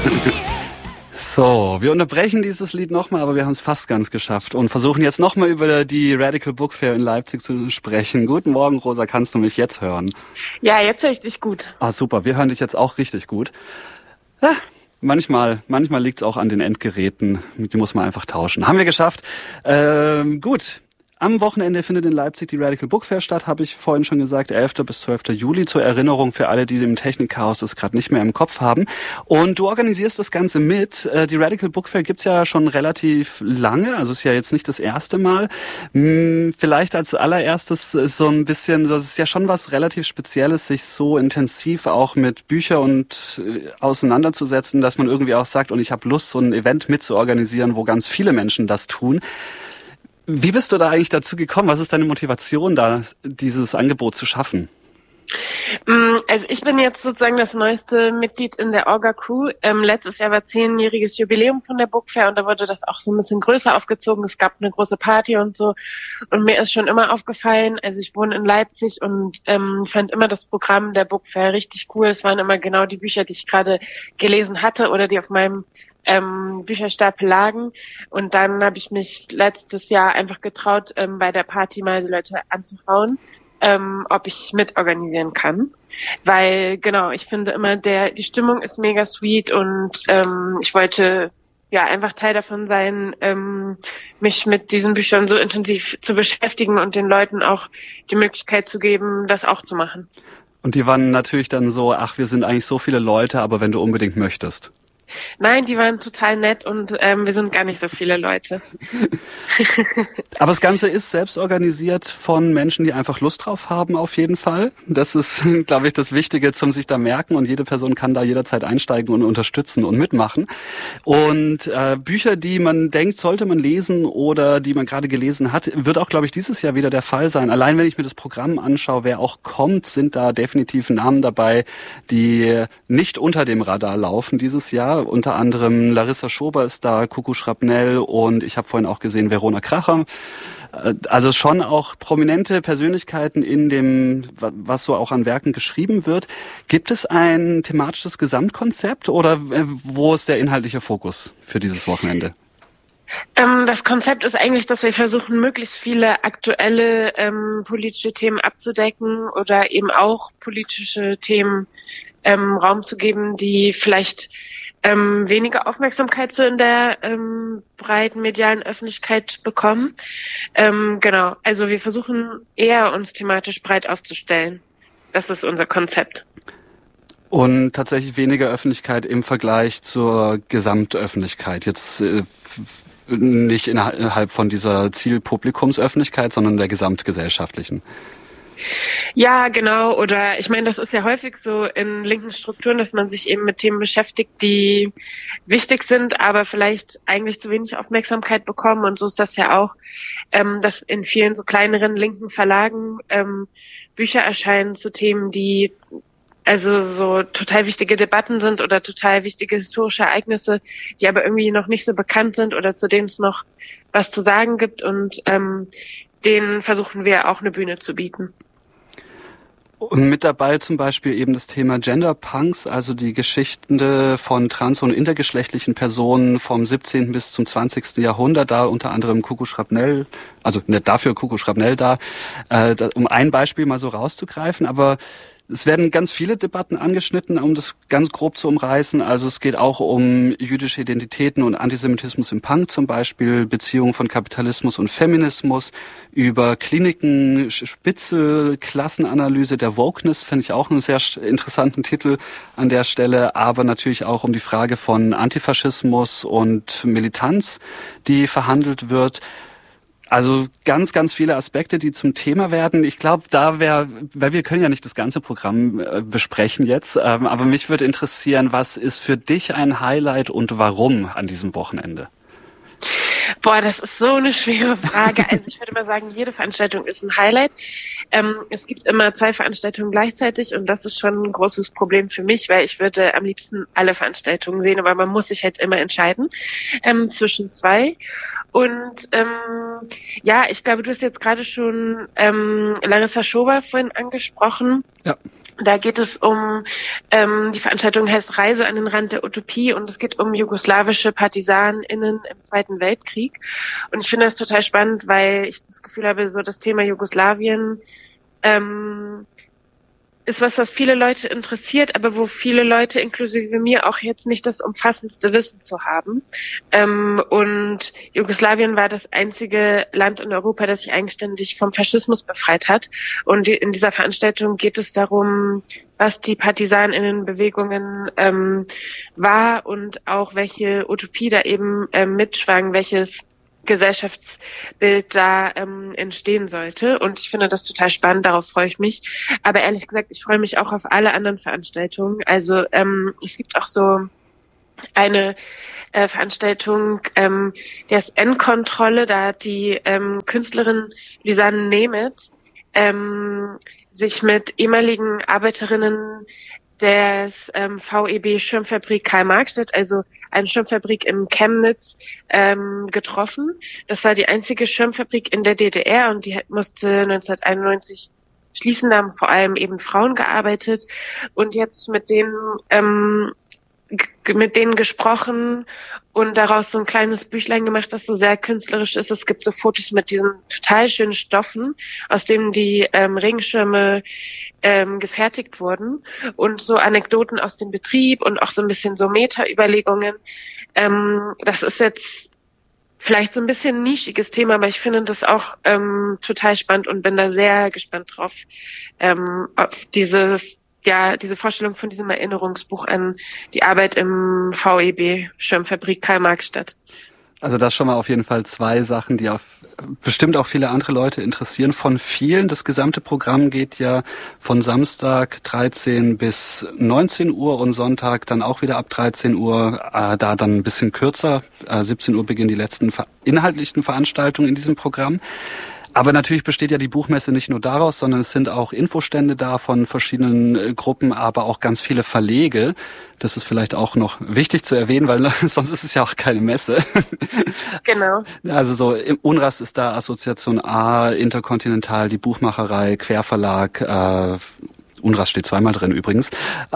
So, wir unterbrechen dieses Lied nochmal, aber wir haben es fast ganz geschafft und versuchen jetzt nochmal über die Radical Book Fair in Leipzig zu sprechen. Guten Morgen, Rosa, kannst du mich jetzt hören? Ja, jetzt höre ich dich gut. Ah, super, wir hören dich jetzt auch richtig gut. Ja, manchmal liegt es auch an den Endgeräten, die muss man einfach tauschen. Haben wir geschafft. Gut. Am Wochenende findet in Leipzig die Radical Book Fair statt, habe ich vorhin schon gesagt, 11. bis 12. Juli, zur Erinnerung für alle, die im Technikchaos das gerade nicht mehr im Kopf haben. Und du organisierst das Ganze mit. Die Radical Book Fair gibt's ja schon relativ lange, also ist ja jetzt nicht das erste Mal. Vielleicht als allererstes ist so ein bisschen, das ist ja schon was relativ Spezielles, sich so intensiv auch mit Büchern und auseinanderzusetzen, dass man irgendwie auch sagt, und ich habe Lust, so ein Event mitzuorganisieren, wo ganz viele Menschen das tun. Wie bist du da eigentlich dazu gekommen? Was ist deine Motivation, da dieses Angebot zu schaffen? Also ich bin jetzt sozusagen das neueste Mitglied in der Orga-Crew. Letztes Jahr war 10-jähriges Jubiläum von der Book Fair und da wurde das auch so ein bisschen größer aufgezogen. Es gab eine große Party und so. Und mir ist schon immer aufgefallen, also ich wohne in Leipzig und fand immer das Programm der Book Fair richtig cool. Es waren immer genau die Bücher, die ich gerade gelesen hatte oder die auf meinem Bücherstapel lagen. Und dann habe ich mich letztes Jahr einfach getraut, bei der Party mal die Leute anzuhauen, ob ich mitorganisieren kann. Weil, genau, ich finde immer, die Stimmung ist mega sweet und ich wollte ja einfach Teil davon sein, mich mit diesen Büchern so intensiv zu beschäftigen und den Leuten auch die Möglichkeit zu geben, das auch zu machen. Und die waren natürlich dann so, ach, wir sind eigentlich so viele Leute, aber wenn du unbedingt möchtest. Nein, die waren total nett und wir sind gar nicht so viele Leute. Aber das Ganze ist selbst organisiert von Menschen, die einfach Lust drauf haben, auf jeden Fall. Das ist, glaube ich, das Wichtige zum sich da merken und jede Person kann da jederzeit einsteigen und unterstützen und mitmachen. Und Bücher, die man denkt, sollte man lesen oder die man gerade gelesen hat, wird auch, glaube ich, dieses Jahr wieder der Fall sein. Allein wenn ich mir das Programm anschaue, wer auch kommt, sind da definitiv Namen dabei, die nicht unter dem Radar laufen dieses Jahr. Unter anderem Larissa Schober ist da, Kuku Schrapnell und ich habe vorhin auch gesehen Verona Kracher. Also schon auch prominente Persönlichkeiten in dem, was so auch an Werken geschrieben wird. Gibt es ein thematisches Gesamtkonzept oder wo ist der inhaltliche Fokus für dieses Wochenende? Das Konzept ist eigentlich, dass wir versuchen, möglichst viele aktuelle politische Themen abzudecken oder eben auch politische Themen Raum zu geben, die vielleicht weniger Aufmerksamkeit so in der breiten medialen Öffentlichkeit bekommen. Genau, also wir versuchen eher uns thematisch breit aufzustellen. Das ist unser Konzept. Und tatsächlich weniger Öffentlichkeit im Vergleich zur Gesamtöffentlichkeit. Jetzt nicht innerhalb von dieser Zielpublikumsöffentlichkeit, sondern der gesamtgesellschaftlichen. Ja, genau. Oder ich meine, das ist ja häufig so in linken Strukturen, dass man sich eben mit Themen beschäftigt, die wichtig sind, aber vielleicht eigentlich zu wenig Aufmerksamkeit bekommen. Und so ist das ja auch, dass in vielen so kleineren linken Verlagen Bücher erscheinen zu Themen, die also so total wichtige Debatten sind oder total wichtige historische Ereignisse, die aber irgendwie noch nicht so bekannt sind oder zu denen es noch was zu sagen gibt. Und denen versuchen wir auch eine Bühne zu bieten. Und mit dabei zum Beispiel eben das Thema Gender Punks, also die Geschichten von trans- und intergeschlechtlichen Personen vom 17. bis zum 20. Jahrhundert, da unter anderem Kuku Schrapnell, also nicht dafür Kuku Schrapnell da, um ein Beispiel mal so rauszugreifen, aber es werden ganz viele Debatten angeschnitten, um das ganz grob zu umreißen. Also es geht auch um jüdische Identitäten und Antisemitismus im Punk zum Beispiel, Beziehungen von Kapitalismus und Feminismus, über Kliniken, Spitze, Klassenanalyse der Wokeness, finde ich auch einen sehr interessanten Titel an der Stelle, aber natürlich auch um die Frage von Antifaschismus und Militanz, die verhandelt wird. Also ganz, ganz viele Aspekte, die zum Thema werden. Ich glaube, weil wir können ja nicht das ganze Programm besprechen jetzt, aber mich würde interessieren, was ist für dich ein Highlight und warum an diesem Wochenende? Boah, das ist so eine schwere Frage. Also ich würde mal sagen, jede Veranstaltung ist ein Highlight. Es gibt immer 2 Veranstaltungen gleichzeitig und das ist schon ein großes Problem für mich, weil ich würde am liebsten alle Veranstaltungen sehen, aber man muss sich halt immer entscheiden zwischen 2. Und ja, ich glaube, du hast jetzt gerade schon Larissa Schober vorhin angesprochen. Ja. Da geht es um, die Veranstaltung heißt Reise an den Rand der Utopie und es geht um jugoslawische PartisanInnen im Zweiten Weltkrieg. Und ich finde das total spannend, weil ich das Gefühl habe, so das Thema Jugoslawien ist was viele Leute interessiert, aber wo viele Leute, inklusive mir, auch jetzt nicht das umfassendste Wissen zu haben. Und Jugoslawien war das einzige Land in Europa, das sich eigenständig vom Faschismus befreit hat. Und in dieser Veranstaltung geht es darum, was die PartisanInnen-Bewegungen war und auch welche Utopie da eben mitschwang, welches Gesellschaftsbild da entstehen sollte. Und ich finde das total spannend, darauf freue ich mich. Aber ehrlich gesagt, ich freue mich auch auf alle anderen Veranstaltungen. Also es gibt auch so eine Veranstaltung, die heißt Endkontrolle. Da hat die Künstlerin Lisanne Nemeth sich mit ehemaligen Arbeiterinnen des VEB Schirmfabrik Karl-Marx-Stadt, also eine Schirmfabrik in Chemnitz, getroffen. Das war die einzige Schirmfabrik in der DDR und die musste 1991 schließen. Da haben vor allem eben Frauen gearbeitet und jetzt mit denen gesprochen und daraus so ein kleines Büchlein gemacht, das so sehr künstlerisch ist. Es gibt so Fotos mit diesen total schönen Stoffen, aus denen die Regenschirme gefertigt wurden und so Anekdoten aus dem Betrieb und auch so ein bisschen so Meta-Überlegungen. Das ist jetzt vielleicht so ein bisschen ein nischiges Thema, aber ich finde das auch total spannend und bin da sehr gespannt drauf, auf diese Vorstellung von diesem Erinnerungsbuch an die Arbeit im VEB Schirmfabrik Karl-Marx-Stadt. Also das schon mal auf jeden Fall zwei Sachen, die bestimmt auch viele andere Leute interessieren. Von vielen, das gesamte Programm geht ja von Samstag 13 bis 19 Uhr und Sonntag dann auch wieder ab 13 Uhr, da dann ein bisschen kürzer. 17 Uhr beginnen die letzten inhaltlichen Veranstaltungen in diesem Programm. Aber natürlich besteht ja die Buchmesse nicht nur daraus, sondern es sind auch Infostände da von verschiedenen Gruppen, aber auch ganz viele Verlege. Das ist vielleicht auch noch wichtig zu erwähnen, weil sonst ist es ja auch keine Messe. Genau. Also so UNRAS ist da, Assoziation A, Interkontinental, die Buchmacherei, Querverlag, UNRAS steht zweimal drin übrigens,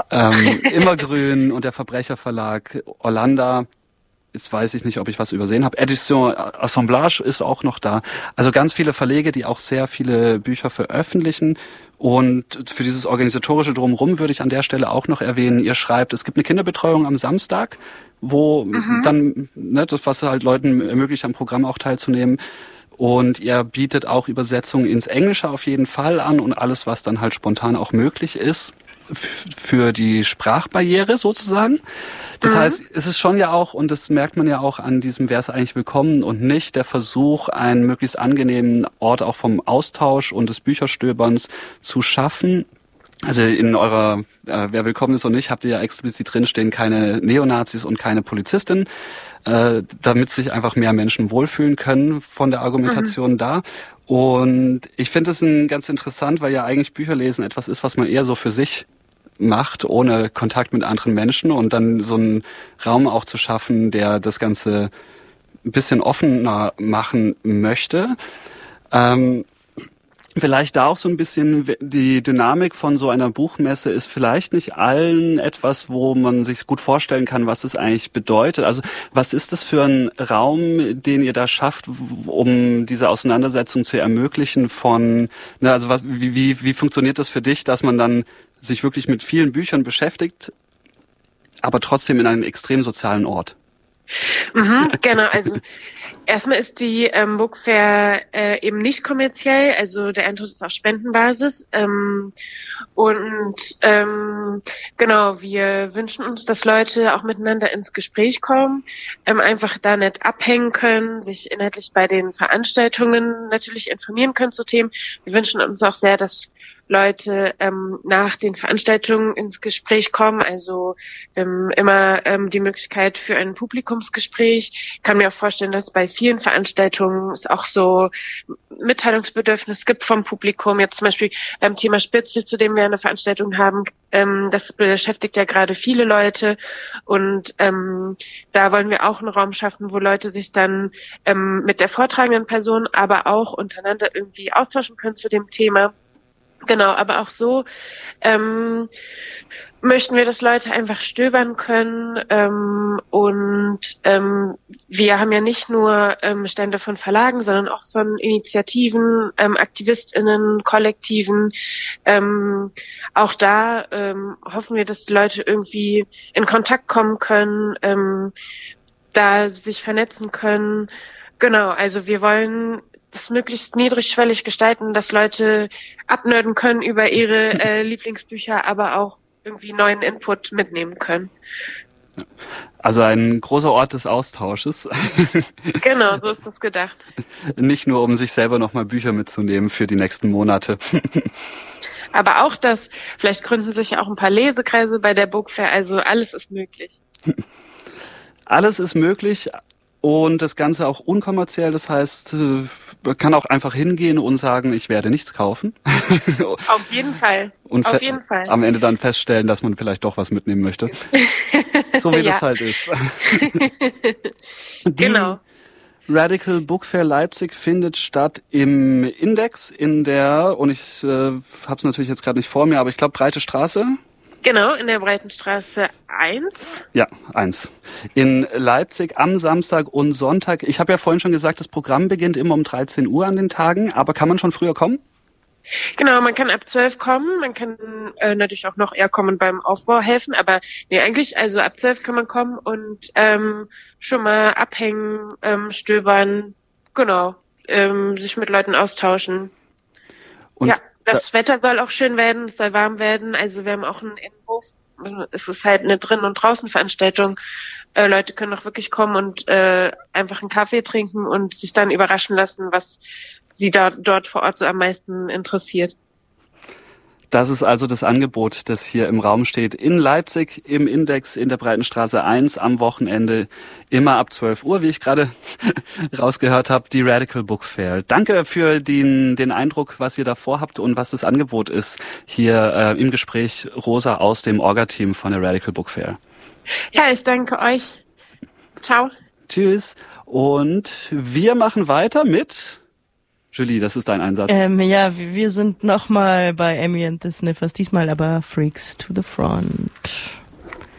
Immergrün und der Verbrecherverlag, Orlando. Jetzt weiß ich nicht, ob ich was übersehen habe. Edition Assemblage ist auch noch da. Also ganz viele Verlege, die auch sehr viele Bücher veröffentlichen. Und für dieses organisatorische Drumherum würde ich an der Stelle auch noch erwähnen, ihr schreibt, es gibt eine Kinderbetreuung am Samstag, wo dann, das was halt Leuten ermöglicht, am Programm auch teilzunehmen. Und ihr bietet auch Übersetzungen ins Englische auf jeden Fall an und alles, was dann halt spontan auch möglich ist für die Sprachbarriere sozusagen. Das heißt, es ist schon ja auch, und das merkt man ja auch an diesem Wer ist eigentlich willkommen und nicht, der Versuch, einen möglichst angenehmen Ort auch vom Austausch und des Bücherstöberns zu schaffen. Also in eurer Wer willkommen ist und nicht, habt ihr ja explizit drinstehen, keine Neonazis und keine Polizistin, damit sich einfach mehr Menschen wohlfühlen können von der Argumentation da. Und ich finde es ganz interessant, weil ja eigentlich Bücherlesen etwas ist, was man eher so für sich macht, ohne Kontakt mit anderen Menschen und dann so einen Raum auch zu schaffen, der das Ganze ein bisschen offener machen möchte. Vielleicht da auch so ein bisschen die Dynamik von so einer Buchmesse ist vielleicht nicht allen etwas, wo man sich gut vorstellen kann, was es eigentlich bedeutet. Also was ist das für ein Raum, den ihr da schafft, um diese Auseinandersetzung zu ermöglichen also wie funktioniert das für dich, dass man dann sich wirklich mit vielen Büchern beschäftigt, aber trotzdem in einem extrem sozialen Ort? Genau, also erstmal ist die Book Fair eben nicht kommerziell, also der Eintritt ist auf Spendenbasis genau, wir wünschen uns, dass Leute auch miteinander ins Gespräch kommen, einfach da nicht abhängen können, sich inhaltlich bei den Veranstaltungen natürlich informieren können zu Themen. Wir wünschen uns auch sehr, dass Leute nach den Veranstaltungen ins Gespräch kommen, also immer die Möglichkeit für ein Publikumsgespräch. Ich kann mir auch vorstellen, dass bei vielen Veranstaltungen es auch so Mitteilungsbedürfnis gibt vom Publikum. Jetzt zum Beispiel beim Thema Spitzel, zu dem wir eine Veranstaltung haben, das beschäftigt ja gerade viele Leute und da wollen wir auch einen Raum schaffen, wo Leute sich dann mit der vortragenden Person, aber auch untereinander irgendwie austauschen können zu dem Thema. Genau, aber auch so möchten wir, dass Leute einfach stöbern können und wir haben ja nicht nur Stände von Verlagen, sondern auch von Initiativen, AktivistInnen, Kollektiven. Auch da hoffen wir, dass die Leute irgendwie in Kontakt kommen können, da sich vernetzen können. Genau, also wir wollen das möglichst niedrigschwellig gestalten, dass Leute abnörden können über ihre Lieblingsbücher, aber auch irgendwie neuen Input mitnehmen können. Also ein großer Ort des Austausches. Genau, so ist das gedacht. Nicht nur, um sich selber nochmal Bücher mitzunehmen für die nächsten Monate. Aber auch das, vielleicht gründen sich ja auch ein paar Lesekreise bei der Bookfair, also alles ist möglich. Alles ist möglich. Und das Ganze auch unkommerziell, das heißt, man kann auch einfach hingehen und sagen, ich werde nichts kaufen. Auf jeden Fall. Und auf jeden Fall. Am Ende dann feststellen, dass man vielleicht doch was mitnehmen möchte. So wie das halt ist. Genau. Radical Book Fair Leipzig findet statt im Index in der, und ich habe es natürlich jetzt gerade nicht vor mir, aber ich glaube Breite Straße. Genau, in der Breitenstraße 1. Ja, 1. In Leipzig am Samstag und Sonntag. Ich habe ja vorhin schon gesagt, das Programm beginnt immer um 13 Uhr an den Tagen, aber kann man schon früher kommen? Genau, man kann ab 12 kommen, man kann natürlich auch noch eher kommen beim Aufbau helfen, aber nee, eigentlich, also ab 12 kann man kommen und schon mal abhängen, stöbern, genau, sich mit Leuten austauschen. Und ja, das Wetter soll auch schön werden, es soll warm werden, also wir haben auch einen Innenhof, es ist halt eine Drin- und Draußen-Veranstaltung. Leute können auch wirklich kommen und einfach einen Kaffee trinken und sich dann überraschen lassen, was sie dort vor Ort so am meisten interessiert. Das ist also das Angebot, das hier im Raum steht. In Leipzig, im Index, in der Breitenstraße 1, am Wochenende, immer ab 12 Uhr, wie ich gerade rausgehört habe, die Radical Book Fair. Danke für den Eindruck, was ihr da vorhabt und was das Angebot ist, hier im Gespräch Rosa aus dem Orga-Team von der Radical Book Fair. Ja, ich danke euch. Ciao. Tschüss. Und wir machen weiter mit... Julie, das ist dein Einsatz. Ja, wir sind nochmal bei Amy and the Sniffers, diesmal aber Freaks to the Front.